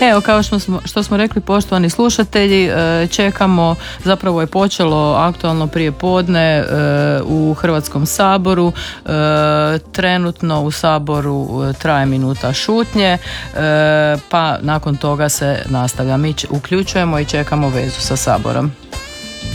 Evo, kao što smo rekli, poštovani slušatelji, čekamo, zapravo je počelo aktualno prijepodne u Hrvatskom saboru. Trenutno u Saboru traje minuta šutnje, pa nakon toga se nastavlja. Mi uključujemo i čekamo vezu sa Saborom.